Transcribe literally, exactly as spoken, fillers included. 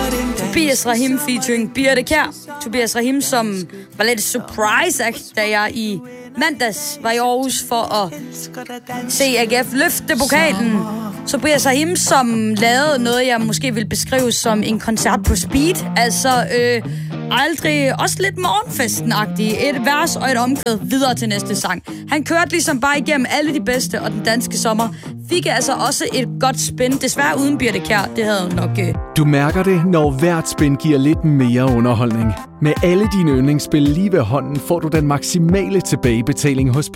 Tobias Rahim featuring Birthe Kjær. Tobias Rahim, som var lidt surprise, da jeg i mandags var i Aarhus for at se A G F løfte pokalen. Tobias Rahim, som lavede noget, jeg måske vil beskrive som en koncert på speed. Altså, øh, aldrig, også lidt morgenfesten-agtigt. Et vers og et omkvæd videre til næste sang. Han kørte ligesom bare igennem alle de bedste, og den danske sommer fik altså også et godt spin. Desværre uden Birthe Kjær, det havde nok... Øh... Du mærker det, når hvert spin giver lidt mere underholdning. Med alle dine yndlingsspil lige ved hånden, får du den maksimale tilbagebetaling hos